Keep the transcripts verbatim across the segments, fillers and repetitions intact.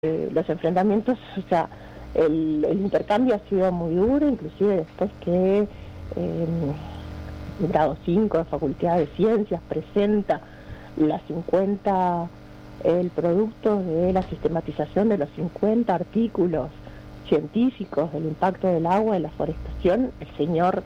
eh, los enfrentamientos, o sea, el, el intercambio ha sido muy duro, inclusive después que eh, el grado cinco de Facultad de Ciencias presenta las cincuenta, el producto de la sistematización de los cincuenta artículos científicos del impacto del agua en la forestación, el señor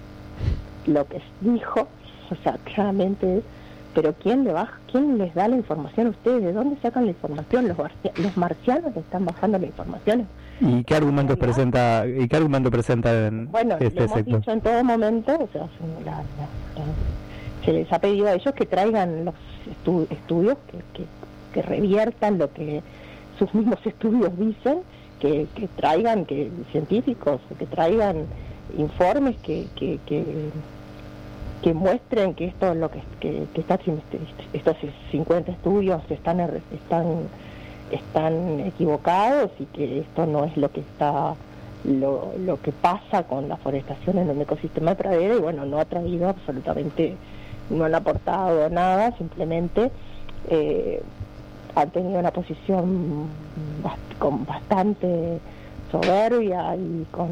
lo que dijo, o sea, claramente, pero ¿quién le baja, quién les da la información a ustedes? ¿De dónde sacan la información? Los, los marcianos le están bajando la información. ¿Y qué argumentos presenta y qué argumento presenta en bueno, este le hemos sector? dicho en todo momento, o sea, la, la, la, se les ha pedido a ellos que traigan los estu estudios, que, que, que reviertan lo que sus mismos estudios dicen, que, que traigan que científicos, que traigan informes que, que, que, que muestren que esto lo que, que, que está, estos cincuenta estudios están están están equivocados y que esto no es lo que está lo, lo que pasa con la forestación en un ecosistema de pradera. Y bueno, no ha traído absolutamente, no han aportado nada, simplemente eh, han tenido una posición bast con bastante soberbia y con,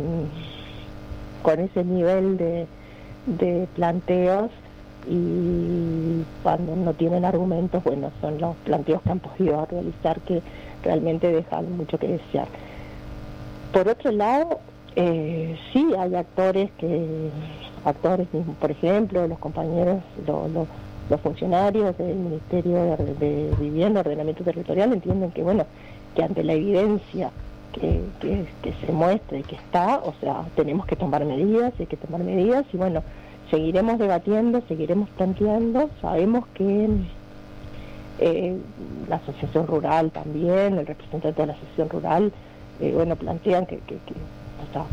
con ese nivel de, de planteos, y cuando no tienen argumentos, bueno, son los planteos que han podido realizar que realmente dejan mucho que desear. Por otro lado, eh, sí hay actores que, actores mismos, por ejemplo, los compañeros, lo, lo, los funcionarios del Ministerio de, de Vivienda, Ordenamiento Territorial, entienden que, bueno, que ante la evidencia que, que, que se muestra y que está, o sea, tenemos que tomar medidas, hay que tomar medidas, y bueno, seguiremos debatiendo, seguiremos planteando. Sabemos que eh, la Asociación Rural también, el representante de la Asociación Rural, eh, bueno, plantean que, que, que o sea,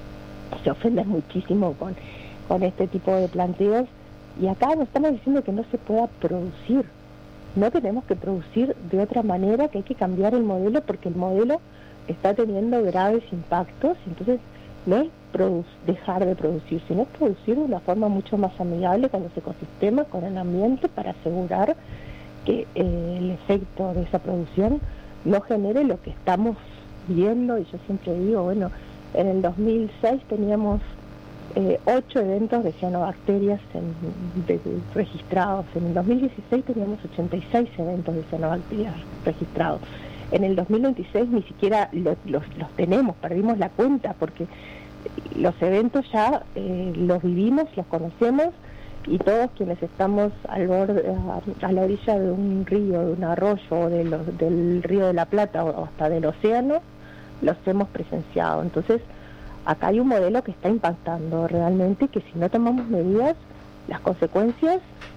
se ofenden muchísimo con, con este tipo de planteos, y acá nos estamos diciendo que no se pueda producir, no tenemos que producir de otra manera, que hay que cambiar el modelo porque el modelo está teniendo graves impactos. Entonces no es dejar de producir, sino producir de una forma mucho más amigable con los ecosistemas, con el ambiente, para asegurar que eh, el efecto de esa producción no genere lo que estamos viendo. Y yo siempre digo, bueno, en el dos mil seis teníamos eh, ocho eventos de cianobacterias en, de, de, registrados, en el dos mil dieciséis teníamos ochenta y seis eventos de cianobacterias registrados. En el dos mil veintiséis ni siquiera lo, los, los tenemos, perdimos la cuenta, porque los eventos ya eh, los vivimos, los conocemos, y todos quienes estamos al borde, a, a la orilla de un río, de un arroyo, o de los, del río de la Plata o hasta del océano, los hemos presenciado. Entonces, acá hay un modelo que está impactando realmente, que si no tomamos medidas, las consecuencias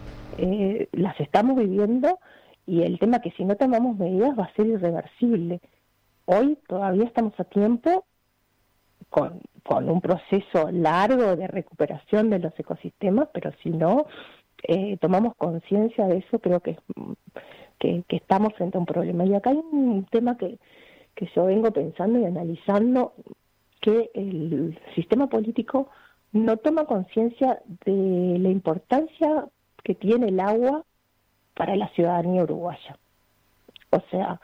eh, las estamos viviendo. Y el tema que si no tomamos medidas va a ser irreversible. Hoy todavía estamos a tiempo, con, con un proceso largo de recuperación de los ecosistemas, pero si no eh, tomamos conciencia de eso, creo que, que, que estamos frente a un problema. Y acá hay un tema que, que yo vengo pensando y analizando, que el sistema político no toma conciencia de la importancia que tiene el agua para la ciudadanía uruguaya. O sea,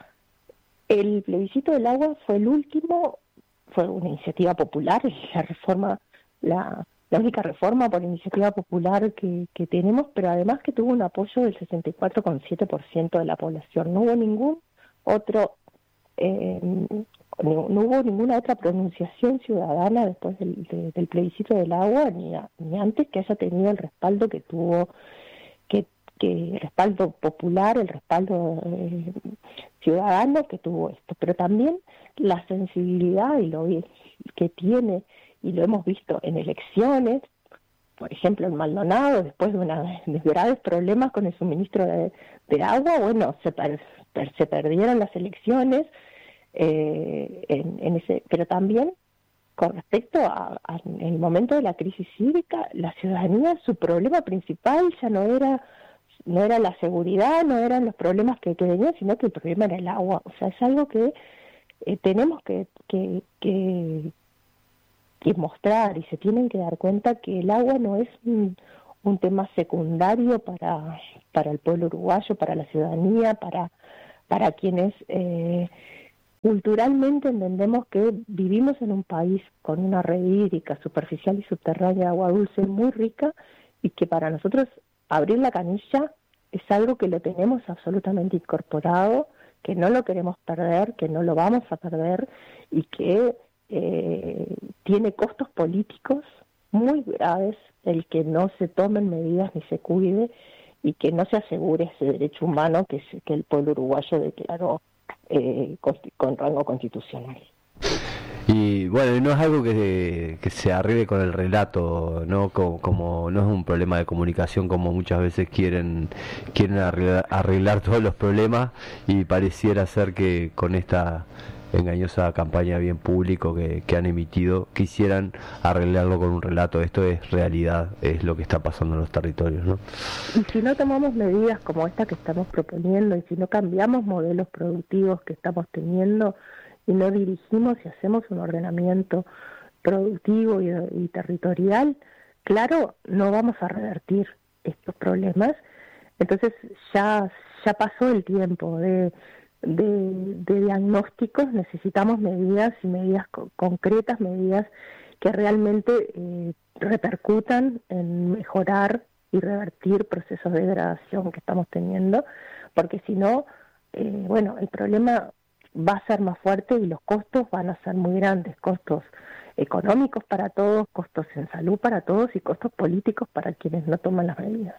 el plebiscito del agua fue el último, fue una iniciativa popular, la reforma, la, la única reforma por iniciativa popular que, que tenemos, pero además que tuvo un apoyo del sesenta y cuatro coma siete por ciento de la población. No hubo ningún otro, eh, no, no hubo ninguna otra pronunciación ciudadana después del, de, del plebiscito del agua, ni, a, ni antes, que haya tenido el respaldo que tuvo, que que el respaldo popular, el respaldo eh, ciudadano que tuvo esto, pero también la sensibilidad y lo que tiene, y lo hemos visto en elecciones, por ejemplo en Maldonado, después de, una, de graves problemas con el suministro de, de agua, bueno, se, per, per, se perdieron las elecciones, eh, en, en ese, pero también con respecto a, a el momento de la crisis hídrica, la ciudadanía, su problema principal ya no era no era la seguridad, no eran los problemas que, que venían, sino que el problema era el agua. O sea, es algo que eh, tenemos que, que, que, que mostrar, y se tienen que dar cuenta que el agua no es un, un tema secundario para, para el pueblo uruguayo, para la ciudadanía, para, para quienes eh, culturalmente entendemos que vivimos en un país con una red hídrica superficial y subterránea de agua dulce muy rica, y que para nosotros abrir la canilla es algo que lo tenemos absolutamente incorporado, que no lo queremos perder, que no lo vamos a perder, y que eh, tiene costos políticos muy graves el que no se tomen medidas ni se cuide y que no se asegure ese derecho humano que, es, que el pueblo uruguayo declaró eh, con, con rango constitucional. Y bueno, no es algo que, que se arregle con el relato, ¿no? Como, como no es un problema de comunicación como muchas veces quieren quieren arreglar, arreglar todos los problemas, y pareciera ser que con esta engañosa campaña bien público que, que han emitido quisieran arreglarlo con un relato. Esto es realidad, es lo que está pasando en los territorios, ¿no? Y si no tomamos medidas como esta que estamos proponiendo, y si no cambiamos modelos productivos que estamos teniendo, y no dirigimos y hacemos un ordenamiento productivo y, y territorial, claro, no vamos a revertir estos problemas. Entonces ya ya pasó el tiempo de, de, de diagnósticos, necesitamos medidas y medidas co- concretas, medidas que realmente eh, repercutan en mejorar y revertir procesos de degradación que estamos teniendo, porque si no, eh, bueno, el problema va a ser más fuerte y los costos van a ser muy grandes, costos económicos para todos, costos en salud para todos y costos políticos para quienes no toman las medidas.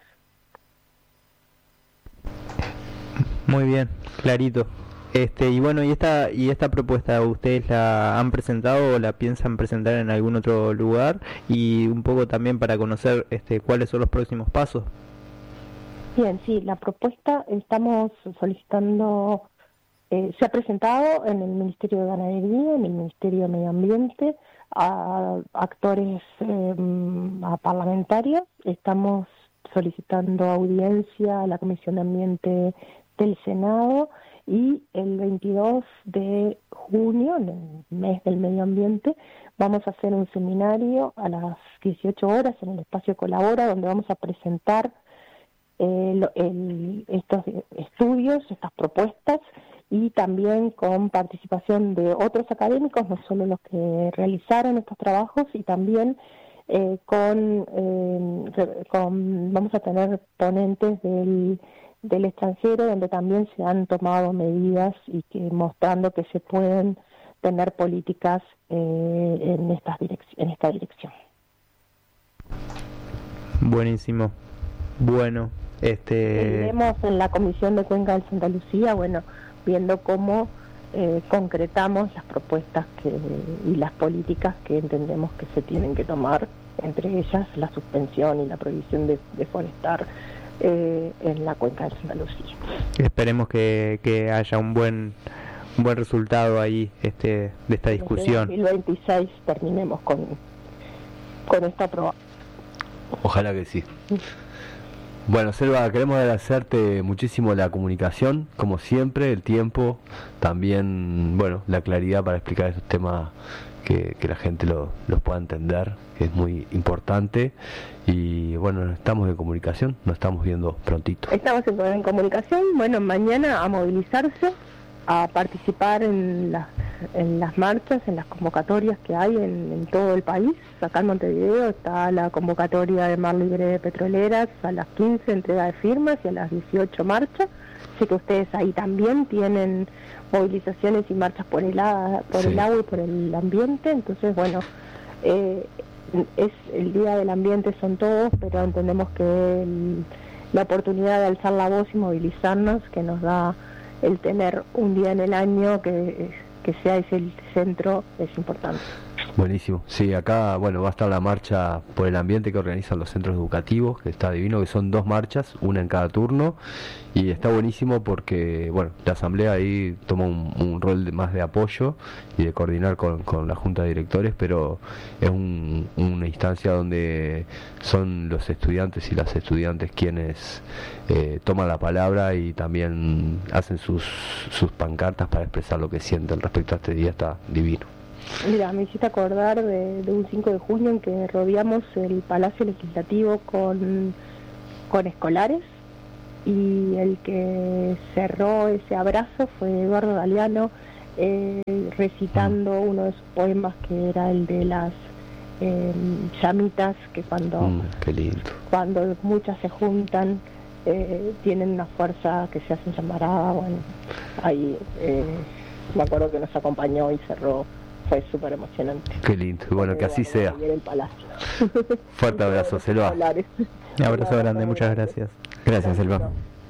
Muy bien, clarito. Este, y bueno, y esta y esta propuesta, ¿ustedes la han presentado o la piensan presentar en algún otro lugar? Y un poco también para conocer este cuáles son los próximos pasos. Bien, sí, la propuesta estamos solicitando, eh, se ha presentado en el Ministerio de Ganadería, en el Ministerio de Medio Ambiente, a actores, eh, a parlamentarios. Estamos solicitando audiencia a la Comisión de Ambiente del Senado, y el veintidós de junio, en el mes del medio ambiente, vamos a hacer un seminario a las dieciocho horas en el espacio Colabora, donde vamos a presentar el, el, estos estudios, estas propuestas, y también con participación de otros académicos, no solo los que realizaron estos trabajos, y también eh, con, eh, con vamos a tener ponentes del del extranjero, donde también se han tomado medidas y que mostrando que se pueden tener políticas eh, en estas direc- en esta dirección. Buenísimo. Bueno, este seguiremos en la Comisión de Cuenca de Santa Lucía, bueno, viendo cómo eh, concretamos las propuestas que y las políticas que entendemos que se tienen que tomar, entre ellas la suspensión y la prohibición de deforestar Eh, en la Cuenca de Santa Lucía. Esperemos que, que haya un buen un buen resultado ahí este de esta discusión. En dos mil veintiséis terminemos con con esta prueba. Ojalá que sí. Bueno, Selva, queremos agradecerte muchísimo la comunicación, como siempre, el tiempo, también, bueno, la claridad para explicar estos temas, que, que la gente lo, los pueda entender, que es muy importante. Y bueno, estamos en comunicación, nos estamos viendo prontito. Estamos en, en comunicación, bueno, mañana a movilizarse, a participar en las, en las marchas, en las convocatorias que hay en, en todo el país. Acá en Montevideo está la convocatoria de Mar Libre de Petroleras a las quince, entrega de firmas, y a las dieciocho marcha. Así que ustedes ahí también tienen movilizaciones y marchas por el, por sí. el agua y por el ambiente. Entonces, bueno, eh, es el Día del Ambiente, son todos, pero entendemos que el, la oportunidad de alzar la voz y movilizarnos, que nos da el tener un día en el año que, que sea ese el centro, es importante. Buenísimo. Sí, acá, bueno, va a estar la marcha por el ambiente que organizan los centros educativos, que está divino, que son dos marchas, una en cada turno, y está buenísimo porque, bueno, la asamblea ahí toma un, un rol de, más de apoyo y de coordinar con, con la junta de directores, pero es un, una instancia donde son los estudiantes y las estudiantes quienes eh, toman la palabra y también hacen sus, sus pancartas para expresar lo que sienten respecto a este día. Está divino. Mira, me hiciste acordar de, de un cinco de junio en que rodeamos el Palacio Legislativo con, con escolares, y el que cerró ese abrazo fue Eduardo Galeano, eh, recitando mm. uno de sus poemas, que era el de las eh, llamitas, que cuando, mm, qué lindo. cuando muchas se juntan, eh, tienen una fuerza que se hacen llamar agua. Bueno, ahí eh, me acuerdo que nos acompañó y cerró. Fue súper emocionante. Qué lindo. Y bueno, que así sea. En el palacio. Fuerte abrazo, Selva. Un abrazo grande, muchas gracias. Gracias, Selva.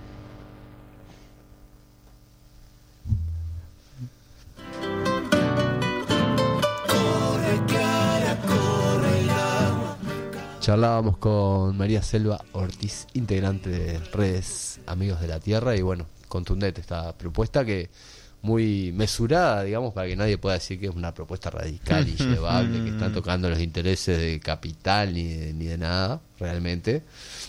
Charlábamos con María Selva Ortiz, integrante de Redes Amigos de la Tierra, y bueno, contundente esta propuesta, que muy mesurada, digamos, para que nadie pueda decir que es una propuesta radical y llevable, que están tocando los intereses de capital ni de, ni de nada, realmente.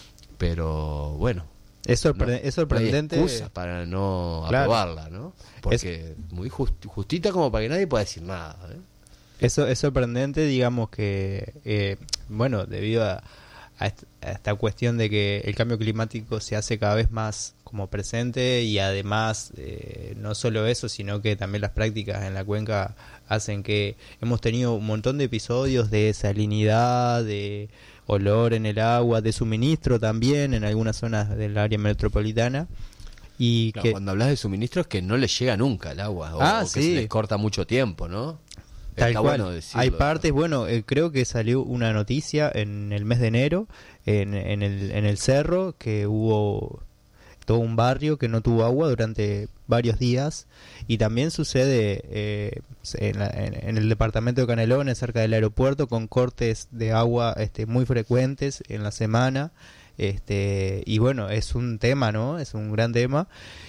Pero bueno, es, sorpre- no, es sorprendente. No hay excusas para no claro. aprobarla, ¿no? Porque es muy just- justita como para que nadie pueda decir nada, ¿eh? Eso es sorprendente, digamos que, eh, bueno, debido a, a, est- a esta cuestión de que el cambio climático se hace cada vez más como presente, y además eh, no solo eso, sino que también las prácticas en la cuenca hacen que hemos tenido un montón de episodios de salinidad, de olor en el agua, de suministro también en algunas zonas del área metropolitana. Y claro, que cuando hablas de suministros, que no les llega nunca el agua, o, ah, o que sí. se les corta mucho tiempo, ¿no? Tal Está cual. Bueno Hay partes, bueno, eh, creo que salió una noticia en el mes de enero en, en, el, en el cerro, que hubo todo un barrio que no tuvo agua durante varios días, y también sucede eh, en, la, en, en el departamento de Canelones, cerca del aeropuerto, con cortes de agua este, muy frecuentes en la semana, este, y bueno, es un tema, ¿no? Es un gran tema,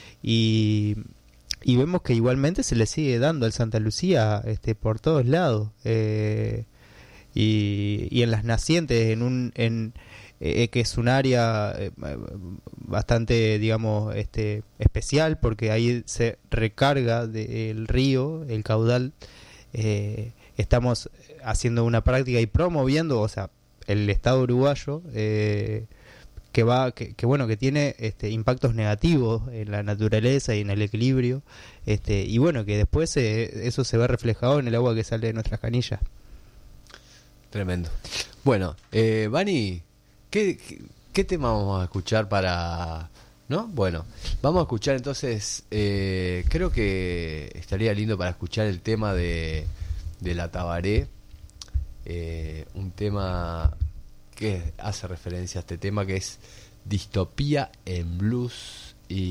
y... Y vemos que igualmente se le sigue dando al Santa Lucía este, por todos lados. Eh, y, y en las nacientes, en un en eh, que es un área eh, bastante, digamos, este especial, porque ahí se recarga de, el río, el caudal. Eh, estamos haciendo una práctica y promoviendo, o sea, el Estado uruguayo... Eh, que va que, que bueno que tiene este impactos negativos en la naturaleza y en el equilibrio, este y bueno, que después eh, eso se ve reflejado en el agua que sale de nuestras canillas. Tremendo. Bueno, eh, Vani, ¿qué, qué, ¿qué tema vamos a escuchar para...? ¿No? Bueno, vamos a escuchar entonces, eh, creo que estaría lindo para escuchar el tema de, de la Tabaré, eh, un tema... que hace referencia a este tema, que es distopía en blues,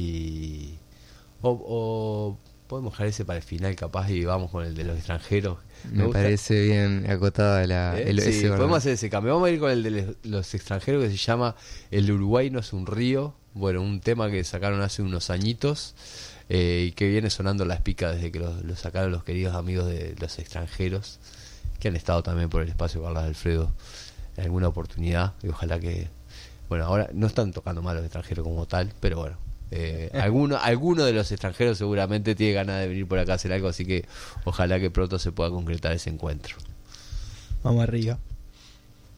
y o, o podemos dejar ese para el final capaz y vamos con el de los extranjeros. Me, Me parece bien acotada la, ¿Eh? el, sí, ese podemos hacer ese cambio. Vamos a ir con el de los extranjeros, que se llama El Uruguay no es un río. Bueno, un tema que sacaron hace unos añitos, eh, y que viene sonando las picas desde que lo, lo sacaron los queridos amigos de los extranjeros, que han estado también por el espacio Carlos Alfredo en alguna oportunidad, y ojalá que, bueno, ahora no están tocando mal los extranjeros como tal, pero bueno, eh, alguno, alguno de los extranjeros seguramente tiene ganas de venir por acá a hacer algo, así que ojalá que pronto se pueda concretar ese encuentro. Vamos arriba.